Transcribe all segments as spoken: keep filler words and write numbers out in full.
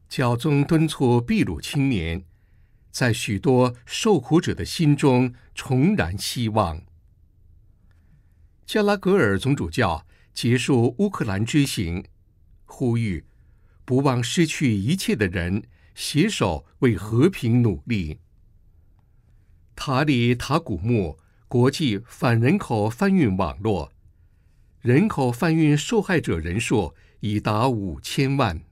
教宗敦促秘鲁青年在许多受苦者的心中重燃希望。加拉格尔总主教结束乌克兰之行，呼吁不忘失去一切的人携手为和平努力。塔里塔古木国际反人口贩运网络，人口贩运受害者人数已达五千万。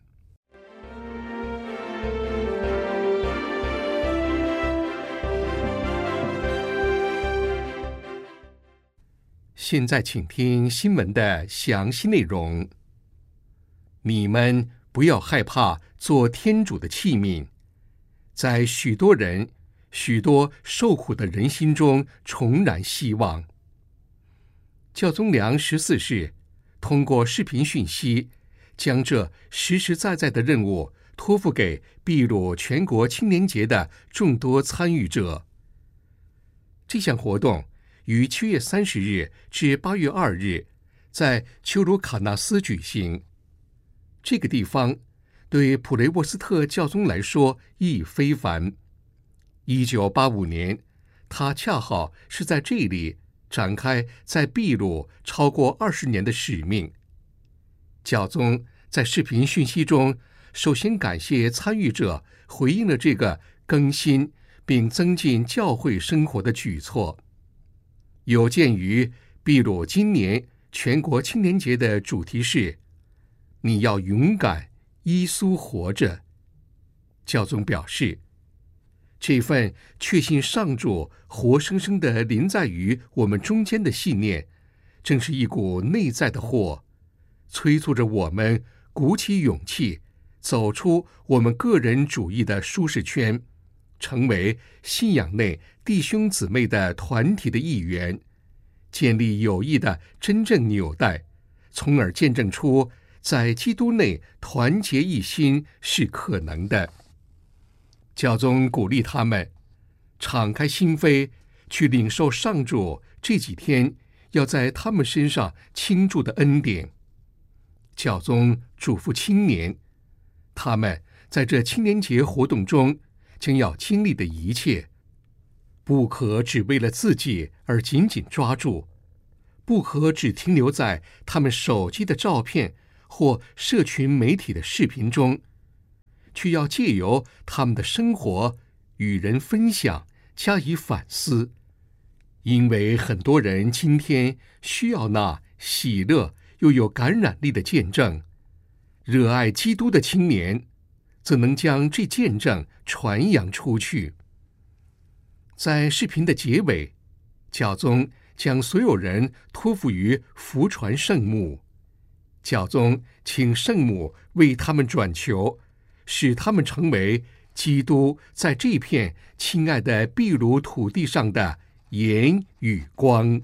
现在请听新闻的详细内容。你们不要害怕做天主的器皿，在许多人、许多受苦的人心中重燃希望。教宗良十四世通过视频讯息，将这实实在在的任务托付给秘鲁全国青年节的众多参与者。这项活动于七月三十日至八月二日在丘卢卡纳斯举行。这个地方对普雷沃斯特教宗来说意义非凡。一九八五年，他恰好是在这里展开在秘鲁超过二十年的使命。教宗在视频讯息中，首先感谢参与者回应了这个更新并增进教会生活的举措。有鉴于秘鲁今年全国青年节的主题是“你要勇敢，耶稣活着”，教宗表示，这份确信上主活生生地临在于我们中间的信念，正是一股内在的火，催促着我们鼓起勇气，走出我们个人主义的舒适圈，成为信仰内弟兄姊妹的团体的一员，建立友谊的真正纽带，从而见证出在基督内团结一心是可能的。教宗鼓励他们敞开心扉，去领受上主这几天要在他们身上倾注的恩典。教宗嘱咐青年，他们在这青年节活动中将要经历的一切，不可只为了自己而紧紧抓住，不可只停留在他们手机的照片或社群媒体的视频中，却要借由他们的生活与人分享，加以反思。因为很多人今天需要那喜乐又有感染力的见证，热爱基督的青年则能将这见证传扬出去。在视频的结尾，教宗将所有人托付于福传圣母。教宗请圣母为他们转求，使他们成为基督在这片亲爱的秘鲁土地上的盐与光。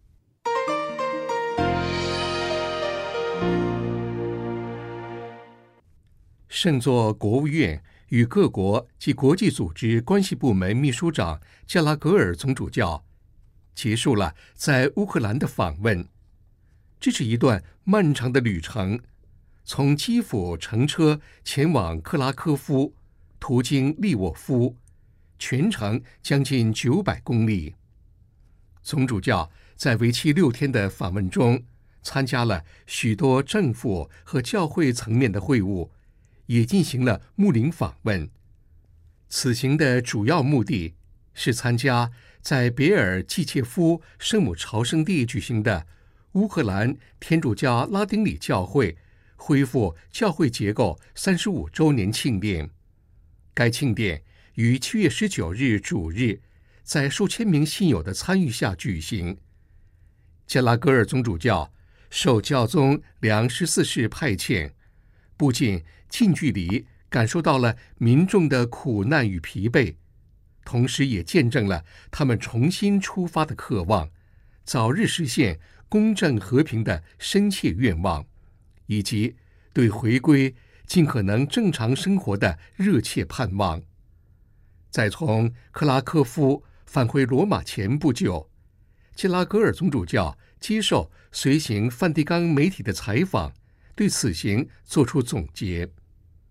圣座国务院与各国及国际组织关系部门秘书长加拉格尔总主教结束了在乌克兰的访问。这是一段漫长的旅程，从基辅乘车前往克拉科夫，途经利沃夫，全程将近九百公里。总主教在为期六天的访问中，参加了许多政府和教会层面的会晤，也进行了牧灵访问。此行的主要目的是参加在别尔季切夫圣母朝圣地举行的乌克兰天主教拉丁里教会恢复教会结构三十五周年庆典。该庆典于七月十九日主日在数千名信友的参与下举行。加拉格尔总主教受教宗良十四世派遣，不仅近距离感受到了民众的苦难与疲惫，同时也见证了他们重新出发的渴望，早日实现公正和平的深切愿望，以及对回归尽可能正常生活的热切盼望。在从克拉科夫返回罗马前不久，加拉格尔总主教接受随行梵蒂冈媒体的采访，对此行作出总结。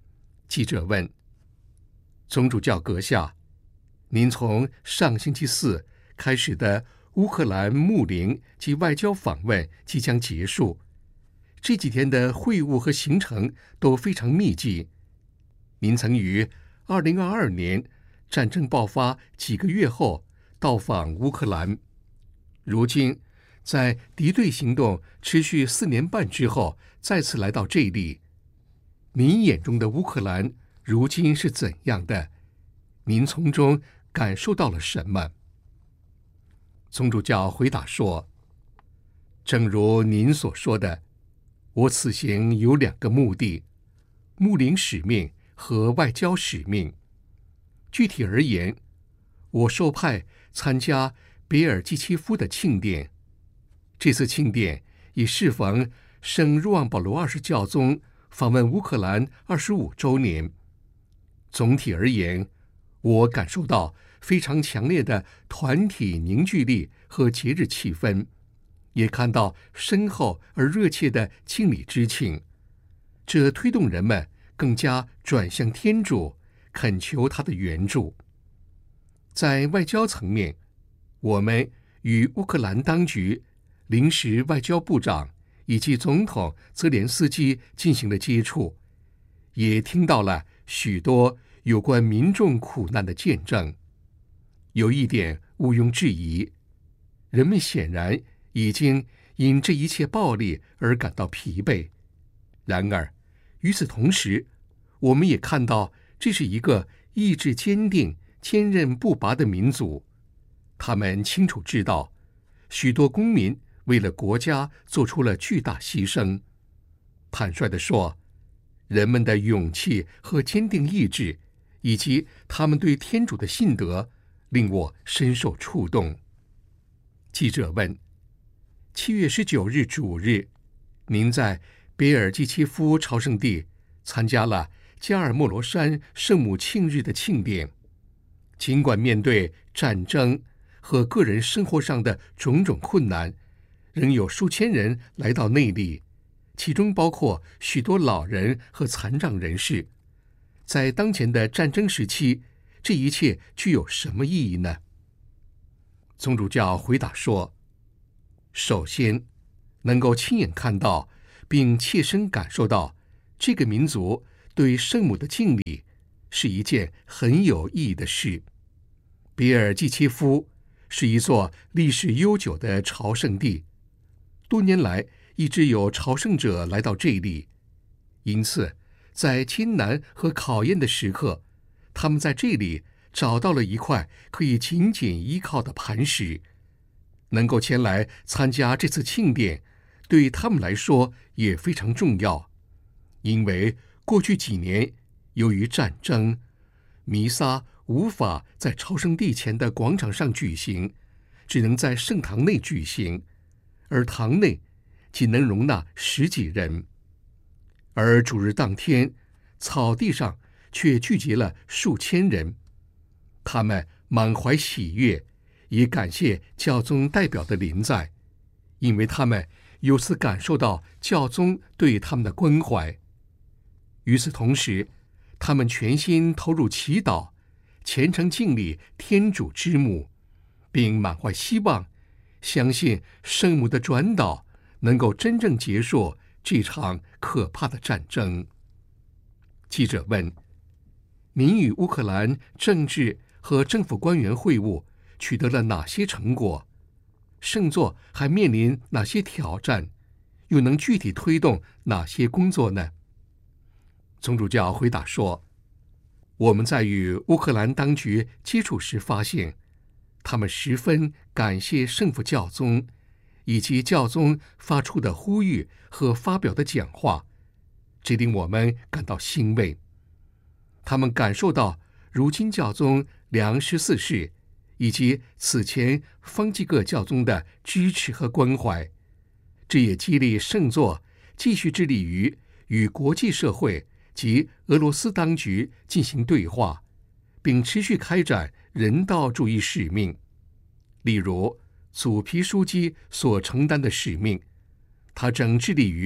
记者问：宗主教阁下，您从上星期四开始的乌克兰牧灵及外交访问即将结束，这几天的会晤和行程都非常密集。您曾于二零二二年战争爆发几个月后到访乌克兰，如今在敌对行动持续四年半之后再次来到这里。您眼中的乌克兰如今是怎样的？您从中感受到了什么？宗主教回答说：正如您所说的，我此行有两个目的，牧灵使命和外交使命。具体而言，我受派参加别尔季契夫的庆典。这次庆典已适逢圣若望保罗二世教宗访问乌克兰二十五周年。总体而言，我感受到非常强烈的团体凝聚力和节日气氛，也看到深厚而热切的敬礼之情，这推动人们更加转向天主，恳求他的援助。在外交层面，我们与乌克兰当局、临时外交部长以及总统泽连斯基进行了接触，也听到了许多有关民众苦难的见证。有一点毋庸置疑，人们显然已经因这一切暴力而感到疲惫。然而，与此同时，我们也看到这是一个意志坚定、坚韧不拔的民族。他们清楚知道，许多公民为了国家做出了巨大牺牲。坦率地说，人们的勇气和坚定意志，以及他们对天主的信德，令我深受触动。记者问：七月十九日主日，您在别尔季契夫朝圣地参加了加尔默罗山圣母庆日的庆典。尽管面对战争和个人生活上的种种困难，仍有数千人来到那里，其中包括许多老人和残障人士。在当前的战争时期，这一切具有什么意义呢？宗主教回答说：首先，能够亲眼看到并切身感受到这个民族对圣母的敬礼，是一件很有意义的事。别尔季契夫是一座历史悠久的朝圣地，多年来一直有朝圣者来到这里，因此在艰难和考验的时刻，他们在这里找到了一块可以紧紧依靠的磐石。能够前来参加这次庆典，对他们来说也非常重要，因为过去几年由于战争，弥撒无法在朝圣地前的广场上举行，只能在圣堂内举行，而堂内仅能容纳十几人。而主日当天，草地上却聚集了数千人，他们满怀喜悦，也感谢教宗代表的临在，因为他们由此感受到教宗对他们的关怀。与此同时，他们全心投入祈祷，虔诚敬礼天主之母，并满怀希望，相信圣母的转导能够真正结束这场可怕的战争。记者问：您与乌克兰政治和政府官员会晤取得了哪些成果？圣座还面临哪些挑战？又能具体推动哪些工作呢？宗主教回答说：我们在与乌克兰当局接触时发现，他们十分感谢圣父教宗以及教宗发出的呼吁和发表的讲话，这令我们感到欣慰。他们感受到如今教宗良十四世以及此前方济各教宗的支持和关怀，这也激励圣座继续致力于与国际社会及俄罗斯当局进行对话，并持续开展人道主义使命。例如，祖皮枢机所承担的使命，他正致力于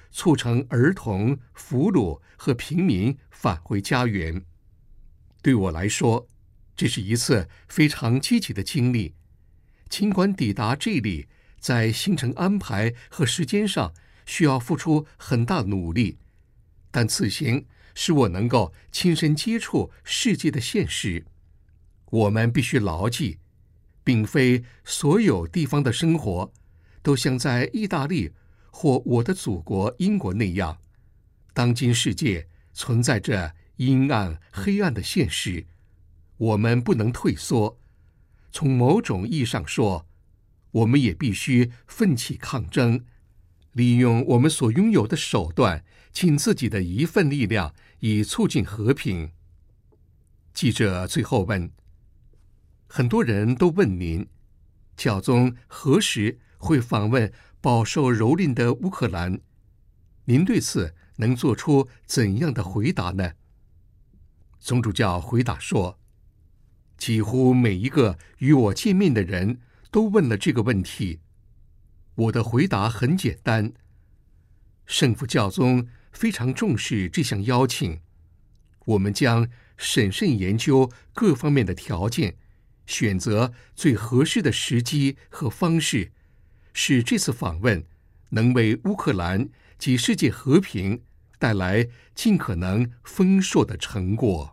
促成儿童、俘虏和平民返回家园。对我来说，这是一次非常积极的经历。尽管抵达这里在行程安排和时间上需要付出很大努力，但此行使我能够亲身接触世界的现实。我们必须牢记，并非所有地方的生活都像在意大利或我的祖国英国那样。当今世界存在着阴暗、黑暗的现实，我们不能退缩。从某种意义上说，我们也必须奋起抗争，利用我们所拥有的手段，尽自己的一份力量，以促进和平。记者最后问：很多人都问您，教宗何时会访问饱受蹂躏的乌克兰？您对此能做出怎样的回答呢？宗主教回答说，几乎每一个与我见面的人都问了这个问题。我的回答很简单，圣父教宗非常重视这项邀请，我们将审慎研究各方面的条件，选择最合适的时机和方式，使这次访问能为乌克兰及世界和平带来尽可能丰硕的成果。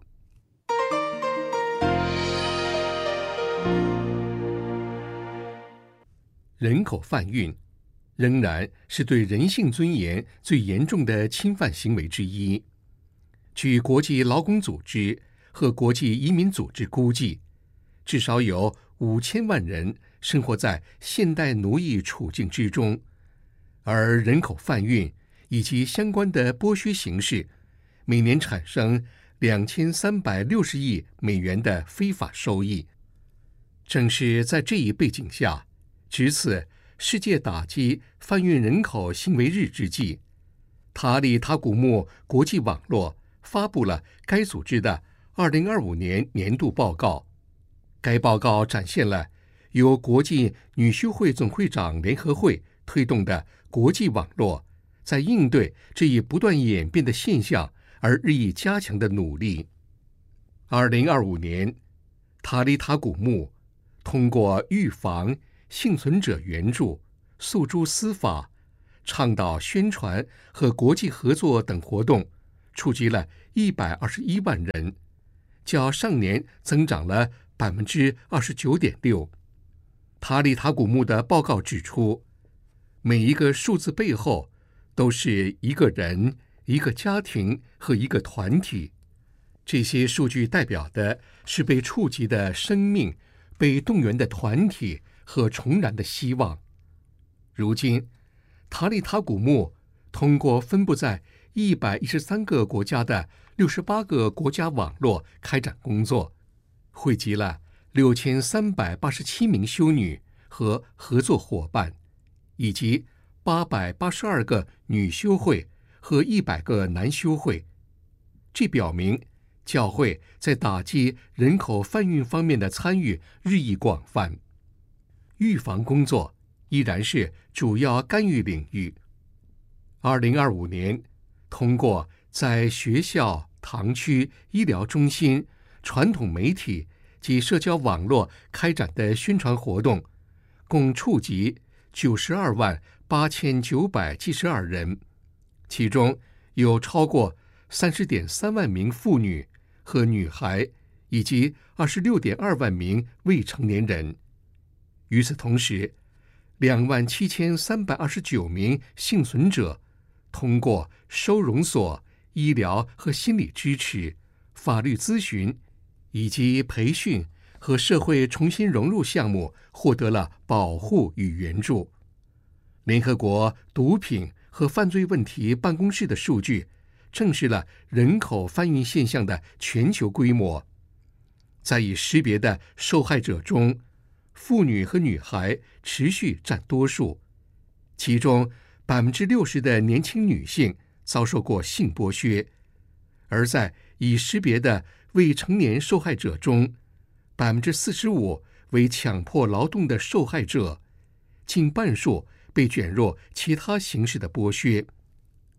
人口贩运仍然是对人性尊严最严重的侵犯行为之一。据国际劳工组织和国际移民组织估计，至少有五千万人生活在现代奴役处境之中，而人口贩运以及相关的剥削形式，每年产生两千三百六十亿美元的非法收益。正是在这一背景下，值此世界打击贩运人口行为日之际，塔里塔古木国际网络发布了该组织的二零二五年年度报告。该报告展现了由国际女修会总会长联合会推动的国际网络在应对这一不断演变的现象而日益加强的努力。二零二五年，塔里塔古木通过预防、幸存者援助、诉诸司法、倡导宣传和国际合作等活动，触及了一百二十一万人，较上年增长了百分之二十九点六。塔里塔古木的报告指出，每一个数字背后都是一个人、一个家庭和一个团体。这些数据代表的是被触及的生命、被动员的团体和重燃的希望。如今，塔里塔古木通过分布在一百一十三个国家的六十八个国家网络开展工作，汇集了六千三百八十七名修女和合作伙伴，以及八百八十二个女修会和一百个男修会。这表明教会在打击人口贩运方面的参与日益广泛。预防工作依然是主要干预领域。二零二五年，通过在学校、堂区、医疗中心、传统媒体及社交网络开展的宣传活动，共触及九十二万八千九百七十二人，其中有超过三十点三万名妇女和女孩，以及二十六点二万名未成年人。与此同时，两万七千三百二十九名幸存者通过收容所、医疗和心理支持、法律咨询以及培训和社会重新融入项目获得了保护与援助。联合国毒品和犯罪问题办公室的数据证实了人口贩运现象的全球规模。在已识别的受害者中，妇女和女孩持续占多数，其中百分之六十的年轻女性遭受过性剥削，而在已识别的未成年受害者中，百分之四十五为强迫劳动的受害者，近半数被卷入其他形式的剥削。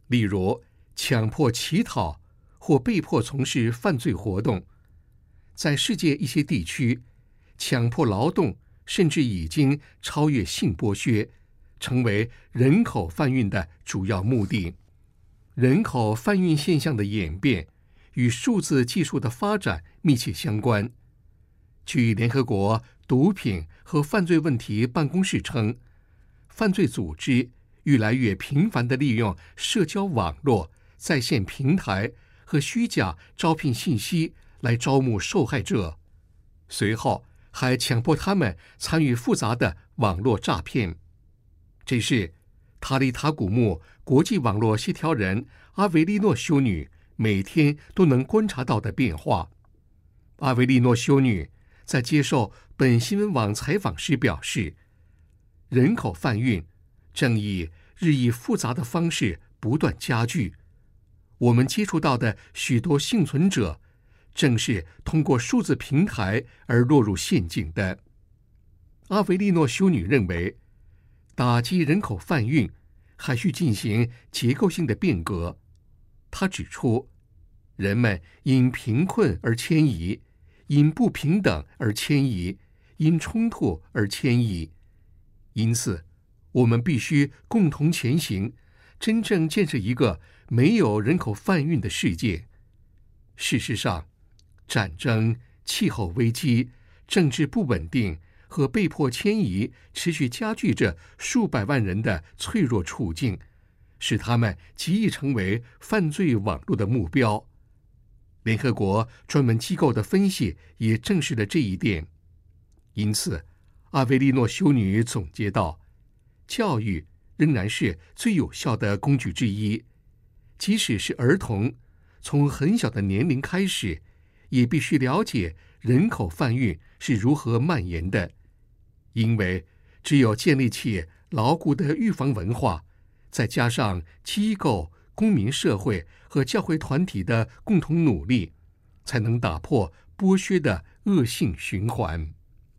例如强迫乞讨或被迫从事犯罪活动。在世界一些地区，强迫劳动甚至已经超越性剥削，成为人口贩运的主要目的。人口贩运现象的演变与数字技术的发展密切相关。据联合国毒品和犯罪问题办公室称，犯罪组织越来越频繁地利用社交网络、在线平台和虚假招聘信息来招募受害者，随后还强迫他们参与复杂的网络诈骗。这是塔利塔古木国际网络协调人阿维利诺修女每天都能观察到的变化。阿维利诺修女在接受本新闻网采访时表示，人口贩运正以日益复杂的方式不断加剧。我们接触到的许多幸存者正是通过数字平台而落入陷阱的。阿维利诺修女认为，打击人口贩运还需进行结构性的变革。她指出，人们因贫困而迁移，因不平等而迁移，因冲突而迁移。因此，我们必须共同前行，真正建设一个没有人口贩运的世界。事实上，战争、气候危机、政治不稳定和被迫迁移持续加剧着数百万人的脆弱处境，使他们极易成为犯罪网络的目标。联合国专门机构的分析也证实了这一点。因此，阿维利诺修女总结道，教育仍然是最有效的工具之一。即使是儿童，从很小的年龄开始，也必须了解人口贩运是如何蔓延的。因为只有建立起牢固的预防文化，再加上机构、公民社会和教会团体的共同努力，才能打破剥削的恶性循环。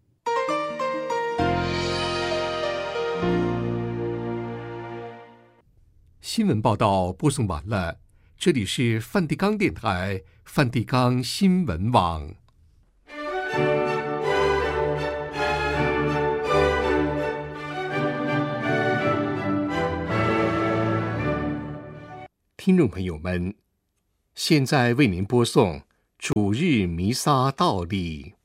新闻报道播送完了，这里是梵蒂冈电台梵蒂冈新闻网。听众朋友们，现在为您播送主日弥撒道理。